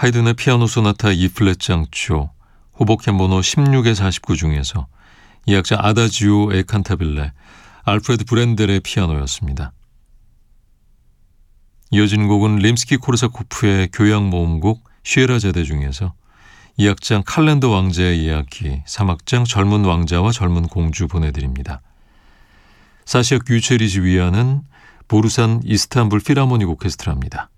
하이든의 피아노 소나타 E플랫 장조 호보켄 번호 16의 49 중에서 이 악장 아다지오 에 칸타빌레 알프레드 브렌델의 피아노였습니다. 이어진 곡은 림스키 코르사코프의 교향 모음곡 쉐라제데 중에서 이 악장 칼렌더 왕자의 이야기 3악장 젊은 왕자와 젊은 공주 보내드립니다. 사시아 규체리지 위안은 보르산 이스탄불 필하모닉 오케스트라입니다.